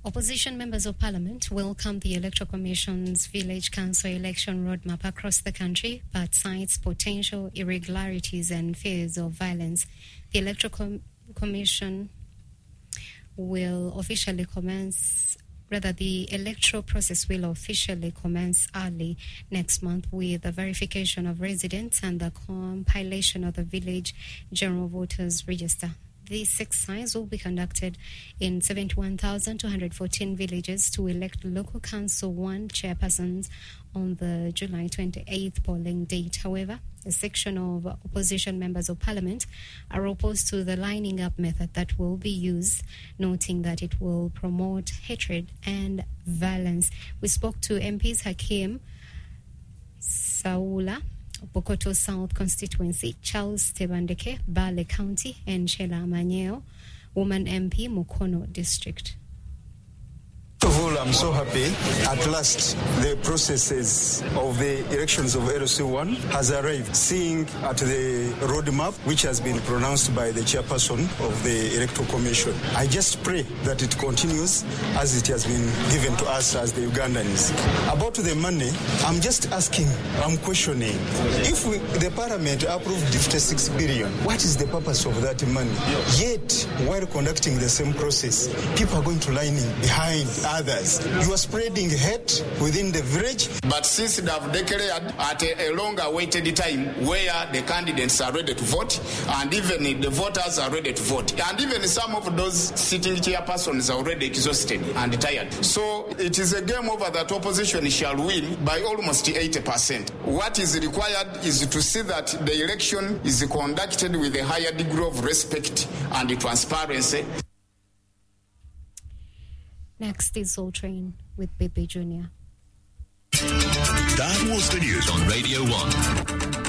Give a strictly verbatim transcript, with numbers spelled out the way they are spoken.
Opposition members of parliament welcome the Electoral Commission's Village Council election roadmap across the country, but cites potential irregularities and fears of violence. The Electoral Com- Commission will officially commence, rather the electoral process will officially commence early next month with the verification of residents and the compilation of the village general voters register. This exercise will be conducted in seventy-one thousand two hundred fourteen villages to elect local council one chairpersons on the July twenty-eighth polling date. However, a section of opposition members of parliament are opposed to the lining up method that will be used, noting that it will promote hatred and violence. We spoke to M Ps Hakim Saula, Bokoto South Constituency, Charles Tebandeke, Bale County, and Sheila Manyeo, Woman M P, Mukono District. First of all, I'm so happy at last the processes of the elections of L C one has arrived, seeing at the roadmap which has been pronounced by the chairperson of the Electoral Commission. I just pray that it continues as it has been given to us as the Ugandans. About the money, I'm just asking, I'm questioning. If we, the parliament approved fifty-six billion, what is the purpose of that money? Yet, while conducting the same process, people are going to line in behind others. You are spreading hate within the village. But since they have declared at a, a long awaited time where the candidates are ready to vote and even the voters are ready to vote, and even some of those sitting chairpersons are already exhausted and tired. So it is a game over that opposition shall win by almost eighty percent. What is required is to see that the election is conducted with a higher degree of respect and transparency. Next is Soul Train with Bebe Junior That was the news on Radio one.